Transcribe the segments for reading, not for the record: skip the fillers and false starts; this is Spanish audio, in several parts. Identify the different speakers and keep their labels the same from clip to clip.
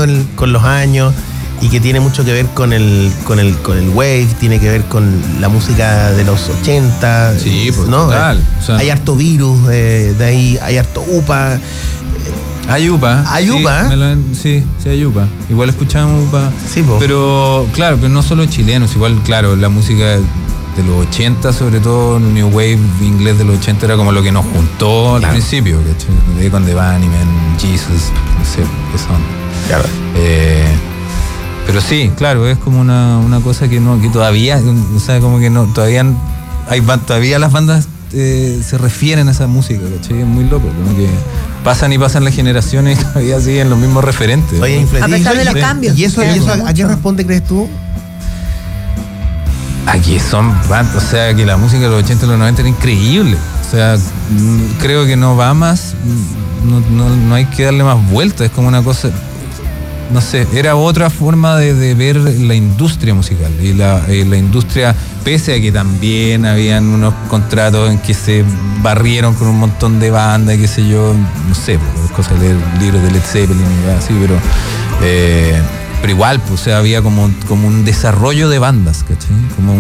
Speaker 1: cambiando con los años y que tiene mucho que ver con el wave, tiene que ver con la música de los 80.
Speaker 2: Sí, pues,
Speaker 1: ¿no?
Speaker 2: total. O sea,
Speaker 1: hay harto virus, de ahí hay harto UPA.
Speaker 2: Hay UPA.
Speaker 1: ¿Hay UPA?
Speaker 2: Sí, hay UPA. Igual escuchamos UPA.
Speaker 1: Sí, po.
Speaker 2: Pero, claro, pero no solo chilenos. Igual, claro, la música de los 80, sobre todo el New Wave inglés de los 80 era como lo que nos juntó al principio, ¿cachai? Con The Bunnymen, Jesus, no sé qué son.
Speaker 1: Claro.
Speaker 2: Pero sí, claro, es como una cosa que todavía, o sea, como que no, todavía las bandas se refieren a esa música, ¿cachai? Es muy loco, como que pasan las generaciones y todavía siguen los mismos referentes.
Speaker 1: Oye,
Speaker 3: a pesar de los cambios.
Speaker 1: ¿Y eso a qué responde, crees tú?
Speaker 2: Aquí son bandas, o sea, que la música de los 80 y los 90 era increíble. O sea, creo que no va más, no hay que darle más vuelta, es como una cosa, no sé, era otra forma de ver la industria musical. Y la industria, pese a que también habían unos contratos en que se barrieron con un montón de bandas, qué sé yo, no sé, cosas de libros de Led Zeppelin y así, pero igual, pues, o sea, había como un desarrollo de bandas, ¿cachai? Como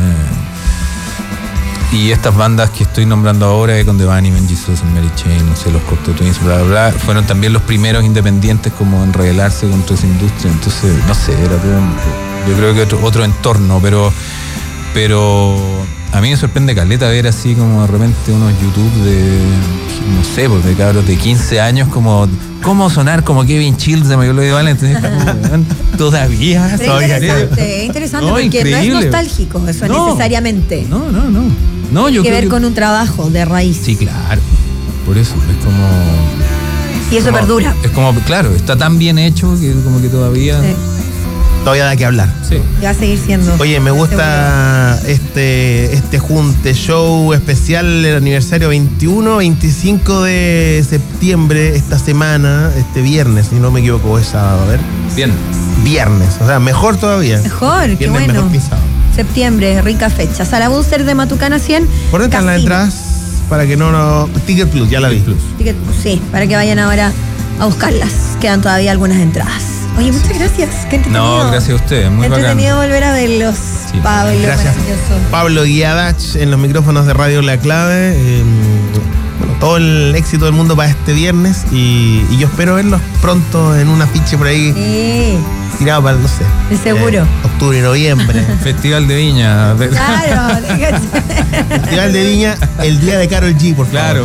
Speaker 2: y estas bandas que estoy nombrando ahora, con The Bunnymen, Jesus and Mary Chain, no sé, los Cocteau Twins, bla, bla, bla, fueron también los primeros independientes como en rebelarse contra esa industria. Entonces, no sé, era todo, yo creo que otro entorno, pero a mí me sorprende caleta ver así como de repente unos YouTube no sé, pues de cabros de 15 años como cómo sonar como Kevin Childs de Michael Lloyd Valentine. Todavía.
Speaker 3: Es interesante, no, porque increíble. No es nostálgico eso necesariamente.
Speaker 2: No, yo
Speaker 3: tiene que ver con un trabajo de raíz.
Speaker 2: Sí, claro. Por eso es como.
Speaker 3: Y eso perdura.
Speaker 2: Es como, claro, está tan bien hecho que como que todavía.
Speaker 3: Sí.
Speaker 1: Todavía da que hablar.
Speaker 2: Sí.
Speaker 3: Y va a seguir siendo.
Speaker 1: Oye, me gusta este junte show especial del aniversario 25 de septiembre, esta semana, este viernes, si no me equivoco, es sábado, a ver. Viernes, o sea, mejor todavía.
Speaker 3: Mejor,
Speaker 1: viernes,
Speaker 3: qué bueno.
Speaker 1: Mejor pisado.
Speaker 3: Septiembre, rica fecha. Sala Booster de Matucana 100.
Speaker 1: ¿Por dónde están las entradas? Para que no... Ticket Plus, ya la vi.
Speaker 3: Ticket Plus, sí, para que vayan ahora a buscarlas. Quedan todavía algunas entradas. Oye, muchas gracias. Qué entretenido.
Speaker 2: No, gracias a ustedes. Muy bacán.
Speaker 3: Entretenido volver a verlos. Sí. Pablo,
Speaker 1: gracias. Pablo Guiadach en los micrófonos de Radio La Clave. Bueno, todo el éxito del mundo para este viernes y yo espero verlos pronto en un afiche por ahí.
Speaker 3: Sí.
Speaker 1: Tirado para, no sé.
Speaker 3: De seguro.
Speaker 1: Octubre y noviembre.
Speaker 2: Festival de Viña.
Speaker 3: Claro.
Speaker 1: Festival de Viña, el día de Karol G, por favor.
Speaker 2: Claro.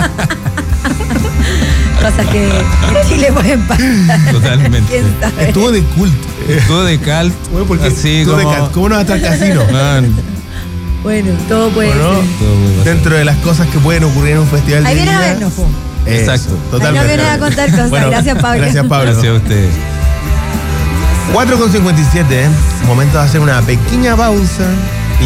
Speaker 3: Cosas que en Chile pueden pasar.
Speaker 2: Totalmente.
Speaker 1: Estuvo de culto.
Speaker 2: Estuvo de cult.
Speaker 1: Bueno, porque
Speaker 2: así
Speaker 1: como...
Speaker 2: de
Speaker 1: cult. ¿Cómo no va a estar casino?
Speaker 3: Bueno, todo puede ser.
Speaker 2: Todo puede
Speaker 1: dentro de las cosas que pueden ocurrir en un festival
Speaker 3: ahí
Speaker 1: de
Speaker 3: vienes
Speaker 1: Viña.
Speaker 3: A vernos,
Speaker 2: exacto.
Speaker 1: Totalmente.
Speaker 3: Ahí no vienes a contar cosas.
Speaker 1: Bueno,
Speaker 3: gracias, Pablo.
Speaker 1: Gracias, Pablo.
Speaker 2: Gracias a ustedes.
Speaker 1: 4:57, Momento de hacer una pequeña pausa.